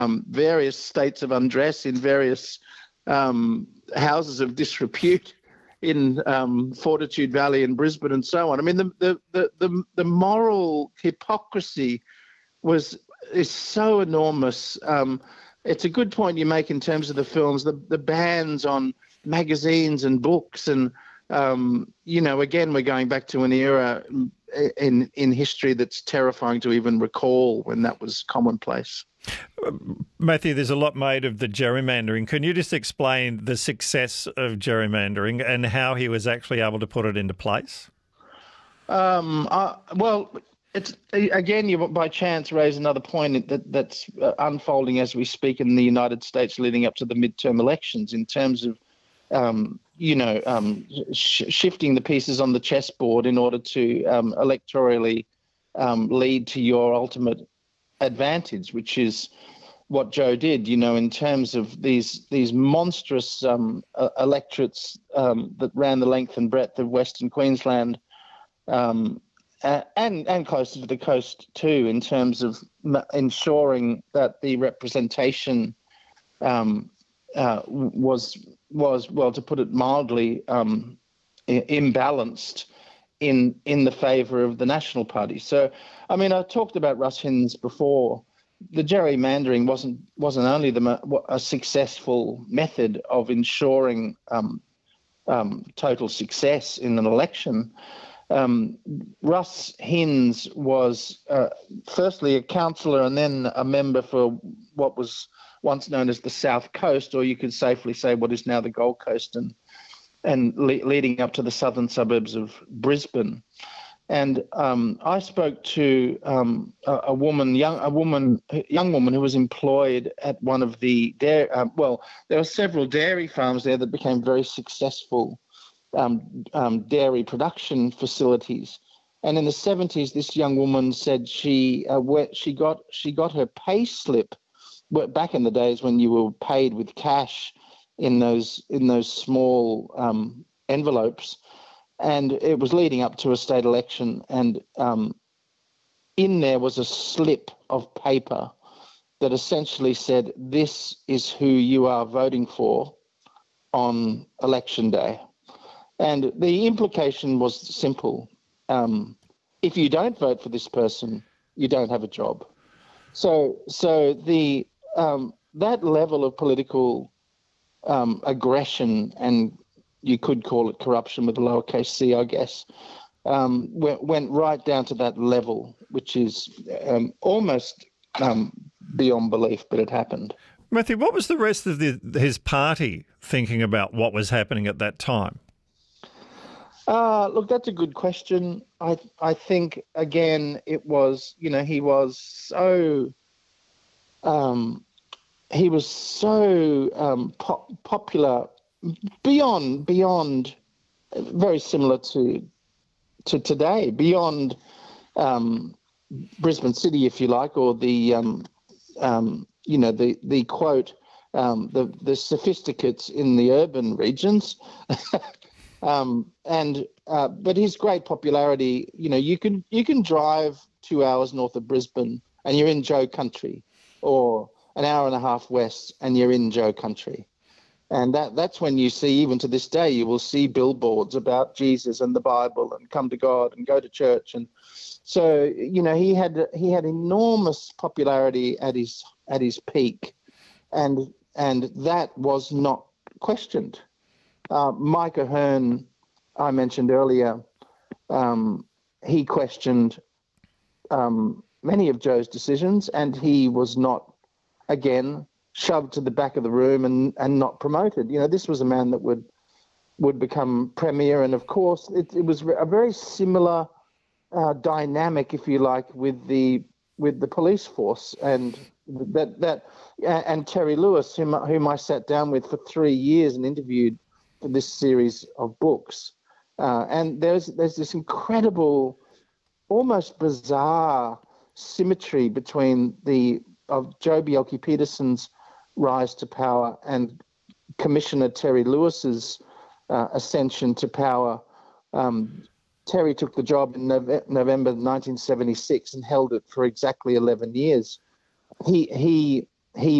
various states of undress in various houses of disrepute in Fortitude Valley in Brisbane and so on. I mean, the moral hypocrisy is so enormous. It's a good point you make in terms of the films, the bans on magazines and books, and again, we're going back to an era in history that's terrifying to even recall when that was commonplace. Matthew, there's a lot made of the gerrymandering. Can you just explain the success of gerrymandering and how he was actually able to put it into place? Well, it's again, you by chance raise another point that's unfolding as we speak in the United States leading up to the midterm elections in terms of shifting the pieces on the chessboard in order to electorally lead to your ultimate advantage, which is what Joe did, in terms of these monstrous electorates that ran the length and breadth of Western Queensland and closer to the coast too, in terms of ensuring that the representation was, well, to put it mildly, imbalanced in the favour of the National Party. So, I mean, I talked about Russ Hinds before. The gerrymandering wasn't only a successful method of ensuring total success in an election. Russ Hinds was firstly a councillor and then a member for what was once known as the South Coast, or you could safely say what is now the Gold Coast, and leading up to the southern suburbs of Brisbane. And I spoke to a young woman who was employed at one of the there were several dairy farms there that became very successful dairy production facilities. And in the 70s, this young woman said she got her pay slip. Back in the days when you were paid with cash in those small envelopes, and it was leading up to a state election, and in there was a slip of paper that essentially said, "This is who you are voting for on election day." And the implication was simple: if you don't vote for this person, you don't have a job. So the that level of political aggression, and you could call it corruption with a lowercase c, I guess, went right down to that level, which is almost beyond belief, but it happened. Matthew, what was the rest of his party thinking about what was happening at that time? Look, that's a good question. I think, again, it was, he was so popular beyond very similar to today, beyond Brisbane City, if you like, or the quote, the sophisticates in the urban regions. But his great popularity, you can drive 2 hours north of Brisbane and you're in Joe country, or an hour and a half west and you're in Joe country. And that's when you see, even to this day, you will see billboards about Jesus and the Bible and come to God and go to church. And so, he had enormous popularity at his peak, and that was not questioned. Mike Ahern, I mentioned earlier, he questioned many of Joe's decisions, and he was not, again, shoved to the back of the room and not promoted. This was a man that would become premier, and of course it was a very similar dynamic, if you like, with the police force, and and Terry Lewis, whom I sat down with for 3 years and interviewed for this series of books. And there's this incredible, almost bizarre symmetry between of Joh Bjelke-Petersen's rise to power and Commissioner Terry Lewis's ascension to power. Terry took the job in November 1976 and held it for exactly 11 years. He he